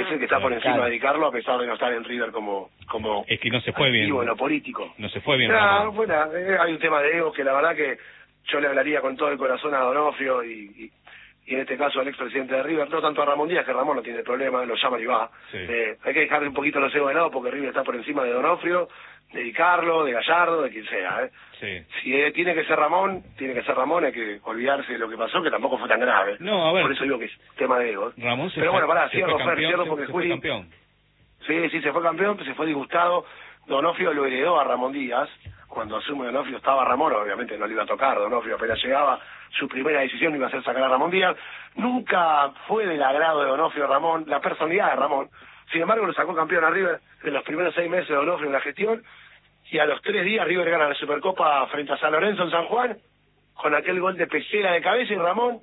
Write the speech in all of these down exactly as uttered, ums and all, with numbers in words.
el que está por encima claro. de Di Carlo, a pesar de no estar en River como como es que no se fue bien en lo político. No se fue bien. No, bueno, eh, hay un tema de ego que la verdad que yo le hablaría con todo el corazón a Donofrio y, y, y en este caso al expresidente de River, no tanto a Ramón Díaz, que Ramón no tiene problema, lo llaman y va. Sí. Eh, hay que dejarle un poquito los egos de lado porque River está por encima de Donofrio, de Di Carlo, de Gallardo, de quien sea. ¿eh? Sí. Si eh, tiene que ser Ramón, tiene que ser Ramón, hay que olvidarse de lo que pasó, que tampoco fue tan grave. No, a ver. Por eso digo que es tema de ego. Ramón se Pero fue, bueno, pará, se cierro, fue Fer, campeón, cierro se, porque se fui... fue campeón. Sí, sí, se fue campeón, se fue disgustado. Donofrio lo heredó a Ramón Díaz. Cuando asume Donofrio estaba Ramón, obviamente no le iba a tocar. Donofrio apenas llegaba, su primera decisión iba a ser sacar a Ramón Díaz. Nunca fue del agrado de Donofrio Ramón, la personalidad de Ramón. Sin embargo, lo sacó campeón a River en los primeros seis meses de Donofrio en la gestión. Y a los tres días River gana la Supercopa frente a San Lorenzo en San Juan, con aquel gol de Pesela de cabeza y Ramón.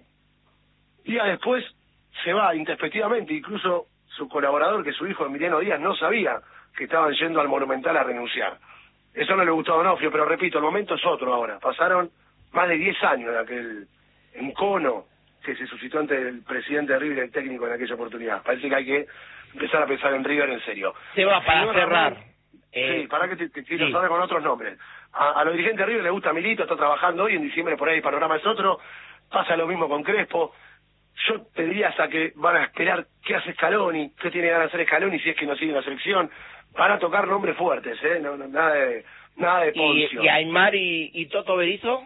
Días después se va introspectivamente, incluso su colaborador, que es su hijo Emiliano Díaz, no sabía que estaban yendo al Monumental a renunciar. Eso no le gustó a Donofrio, pero repito, el momento es otro ahora. Pasaron más de diez años de aquel encono que se suscitó entre el presidente de River y el técnico en aquella oportunidad. Parece que hay que empezar a pensar en River en serio. Se va para Señor cerrar. Ramón, eh, sí, para que te, te quiero sí. saber con otros nombres. A, a los dirigentes de River les gusta Milito, está trabajando hoy, en diciembre por ahí el panorama es otro. Pasa lo mismo con Crespo. Yo te diría hasta que van a esperar qué hace Scaloni, qué tiene ganas de hacer Scaloni si es que no sigue la selección. Van a tocar nombres fuertes, ¿eh? No, no, nada de nada de Poncio. ¿Y, y Aymar y, y Toto Berizzo?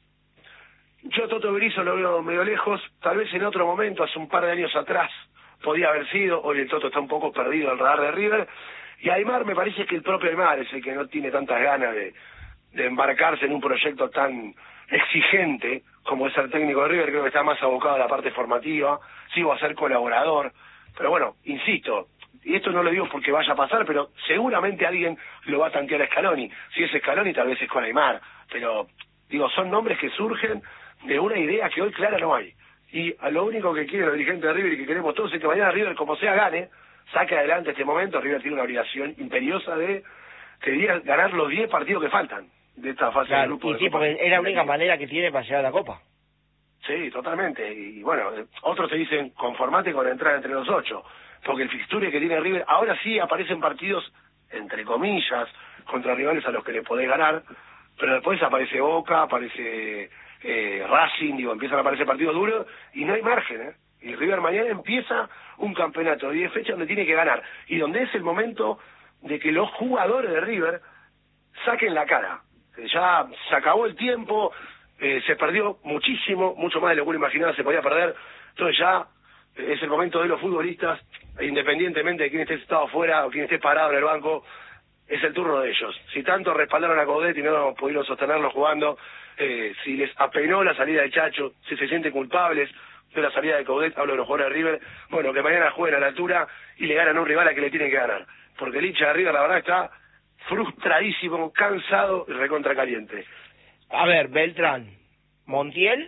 Yo Toto Berizzo lo veo medio lejos, tal vez en otro momento, hace un par de años atrás, podía haber sido. Hoy el Toto está un poco perdido al radar de River. Y Aymar me parece que el propio Aymar es el que no tiene tantas ganas de, de embarcarse en un proyecto tan exigente como es el técnico de River. Creo que está más abocado a la parte formativa, sigo a ser colaborador, pero bueno, insisto, y esto no lo digo porque vaya a pasar, pero seguramente alguien lo va a tantear a Scaloni. Si es Scaloni, tal vez es con Aymar, pero digo, son nombres que surgen de una idea que hoy clara no hay. Y a lo único que quieren los dirigentes de River y que queremos todos es que mañana River, como sea, gane, saque adelante este momento. River tiene una obligación imperiosa de quería ganar los diez partidos que faltan de esta fase claro, de grupo. Y de sí, Copa. porque es la única manera que tiene para llegar a la Copa. Sí, totalmente. Y bueno, otros te dicen, conformate con entrar entre los ocho, porque el fixture que tiene River, ahora sí aparecen partidos, entre comillas, contra rivales a los que le podés ganar, pero después aparece Boca, aparece eh, Racing, digo, empiezan a aparecer partidos duros y no hay margen, ¿eh? Y River mañana empieza un campeonato de diez fechas donde tiene que ganar, y donde es el momento de que los jugadores de River saquen la cara. Ya se acabó el tiempo, eh, se perdió muchísimo, mucho más de lo que uno imaginaba se podía perder, entonces ya eh, es el momento de los futbolistas, independientemente de quién esté estado afuera o quién esté parado en el banco, es el turno de ellos. Si tanto respaldaron a Coudet y no pudieron sostenerlo jugando, eh, si les apenó la salida de Chacho, si se sienten culpables de la salida de Coudet, hablo de los jugadores de River, bueno, que mañana jueguen a la altura y le ganan a un rival a que le tienen que ganar, porque el hincha de River la verdad está frustradísimo, cansado y recontra caliente. A ver, Beltrán, Montiel,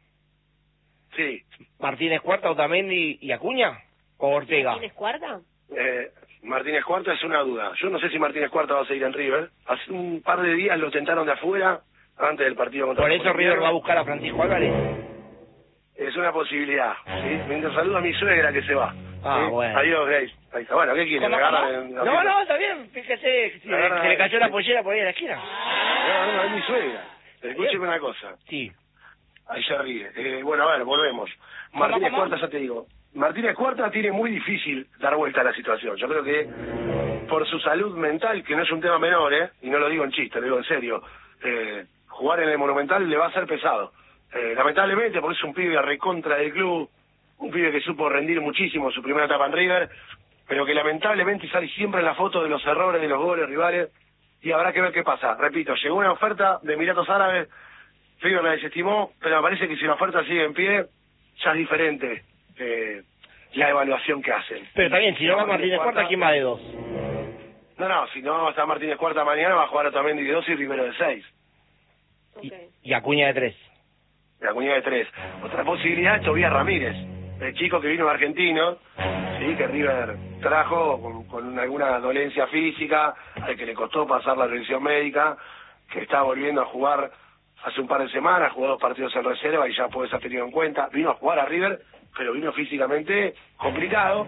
sí, Martínez Cuarta, Otamendi y Acuña, o Ortega. ¿Martínez Cuarta? Eh, Martínez Cuarta es una duda. Yo no sé si Martínez Cuarta va a seguir en River. Hace un par de días lo tentaron de afuera antes del partido contra Por eso River va a buscar a Francisco Álvarez. Es una posibilidad, ¿sí? Mientras saludo a mi suegra que se va. Ah, ¿sí? bueno. Adiós, Grace. Ahí está. Bueno, ¿qué quiere? ¿Me agarran? No, no, no, está bien. Fíjese, si le, se le cayó la pollera por ahí en la esquina. No, no, es mi suegra. Escúcheme una cosa. Sí. Ahí se ríe. Eh, bueno, a ver, volvemos. Martínez Cuarta, ya te digo. Martínez Cuarta tiene muy difícil dar vuelta a la situación. Yo creo que por su salud mental, que no es un tema menor, ¿eh? Y no lo digo en chiste, lo digo en serio. Eh, jugar en el Monumental le va a ser pesado. Eh, lamentablemente, porque es un pibe recontra del club, un pibe que supo rendir muchísimo en su primera etapa en River, pero que lamentablemente sale siempre en la foto de los errores de los goles rivales, y habrá que ver qué pasa. Repito, llegó una oferta de Emiratos Árabes, River la desestimó, pero me parece que si la oferta sigue en pie, ya es diferente eh, la evaluación que hacen. Pero también, si no va Martínez Cuarta, ¿quién va de dos? No, no, si no está Martínez Cuarta mañana, va a jugar Otamendi de dos y Rivero de seis. Okay. Y, y Acuña de tres. La Acuña de tres. Otra posibilidad es Tobías Ramírez, el chico que vino de Argentino, sí, que River trajo con, con alguna dolencia física, al que le costó pasar la revisión médica, que está volviendo a jugar hace un par de semanas, jugó dos partidos en reserva y ya puede ser tenido en cuenta. Vino a jugar a River, pero vino físicamente complicado.